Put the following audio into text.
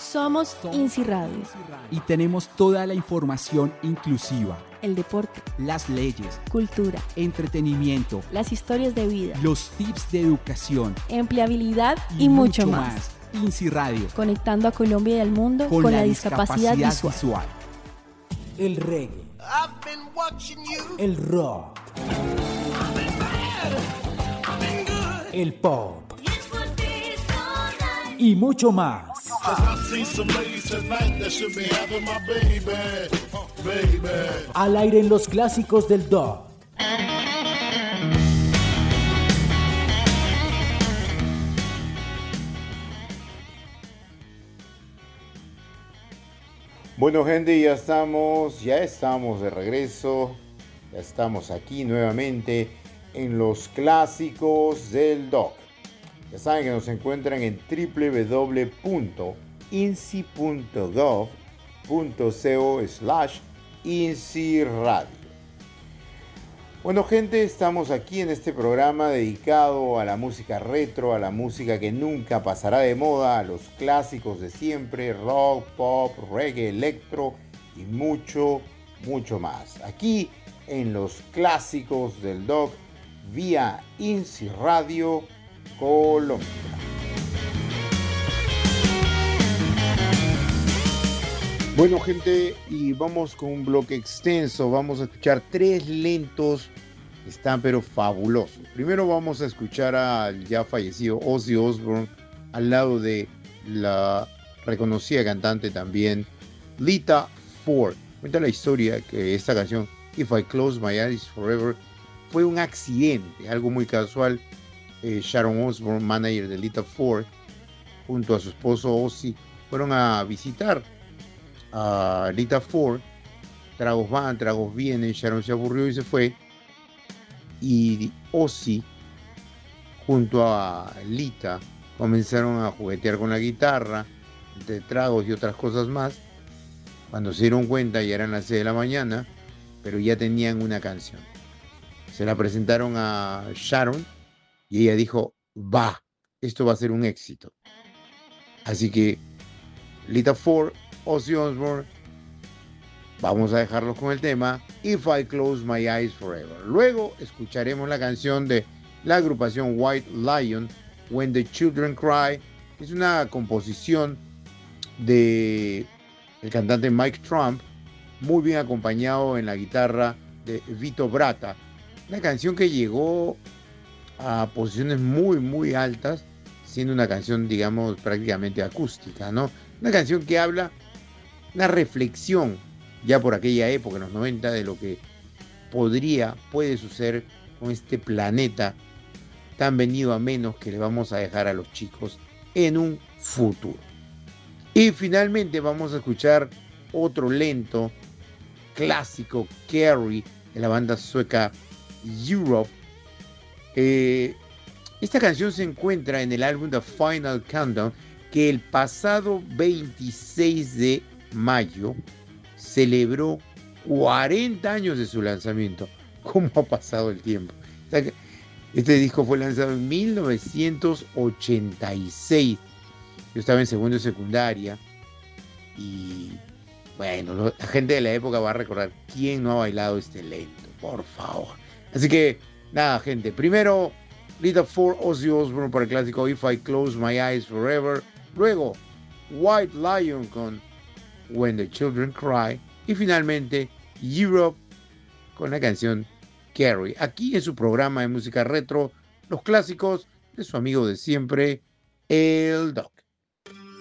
Somos INSI Radio. Y tenemos toda la información inclusiva. El deporte, las leyes, cultura, entretenimiento, las historias de vida, los tips de educación, empleabilidad y mucho más. INSI Radio. Conectando a Colombia y al mundo con la discapacidad visual. El reggae. El rock. El pop. Y mucho más. Al aire en los clásicos del dub. Bueno, gente, ya estamos de regreso. Ya estamos aquí nuevamente en los clásicos del doc. Ya saben que nos encuentran en www.insi.gov.co/INSIRadio. Bueno, gente, estamos aquí en este programa dedicado a la música retro, a la música que nunca pasará de moda, a los clásicos de siempre, rock, pop, reggae, electro y mucho, mucho más. Aquí en los clásicos del doc vía INSI Radio Colombia. Bueno, gente, y vamos con un bloque extenso. Vamos a escuchar 3 lentos, están pero fabulosos. Primero vamos a escuchar al ya fallecido Ozzy Osbourne al lado de la reconocida cantante también Lita Ford. Cuenta la historia que esta canción If I Close My Eyes Forever fue un accidente, algo muy casual. Sharon Osbourne, manager de Lita Ford, junto a su esposo Ozzy, fueron a visitar a Lita Ford. Tragos van, tragos vienen. Sharon se aburrió y se fue. Y Ozzy, junto a Lita, comenzaron a juguetear con la guitarra, entre tragos y otras cosas más. Cuando se dieron cuenta, ya eran las 6 de la mañana, pero ya tenían una canción. Se la presentaron a Sharon y ella dijo, esto va a ser un éxito. Así que Lita Ford, Ozzy Osbourne, vamos a dejarlos con el tema If I Close My Eyes Forever. Luego escucharemos la canción de la agrupación White Lion, When the Children Cry. Es una composición de el cantante Mike Trump, muy bien acompañado en la guitarra de Vito Bratta. Una canción que llegó a posiciones muy, muy altas, siendo una canción, digamos, prácticamente acústica, ¿no? Una canción que habla, una reflexión, ya por aquella época, en los 90, de lo que puede suceder con este planeta tan venido a menos que le vamos a dejar a los chicos en un futuro. Y finalmente vamos a escuchar otro lento clásico, Carrie, de la banda sueca Europe. Esta canción se encuentra en el álbum The Final Countdown, que el pasado 26 de mayo celebró 40 años de su lanzamiento. ¿Cómo ha pasado el tiempo? Este disco fue lanzado en 1986. Yo estaba en segundo y secundaria y bueno, la gente de la época va a recordar quién no ha bailado este lento, por favor. Así que nada, gente, primero Lita Ford, Ozzy Osbourne para el clásico If I Close My Eyes Forever, luego White Lion con When the Children Cry y finalmente Europe con la canción Carrie, aquí en su programa de música retro, los clásicos de su amigo de siempre, el Doc.